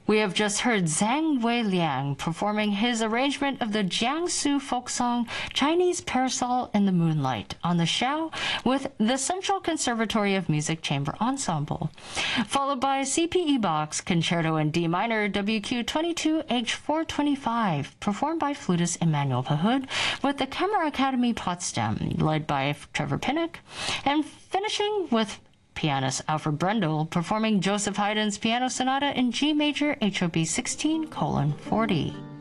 We have just heard Zhang Weiliang performing his arrangement of the Jiangsu folk song Chinese Parasol in the Moonlight on the Xiao with the Central Conservatory of Music Chamber Ensemble, followed by CPE Bach's Concerto in D minor WQ 22H425 performed by flutist Emanuel Pahud with the Kammer Academy Potsdam led by Trevor Pinnock, and finishing with pianist Alfred Brendel performing Joseph Haydn's Piano Sonata in G major HOP 16:40.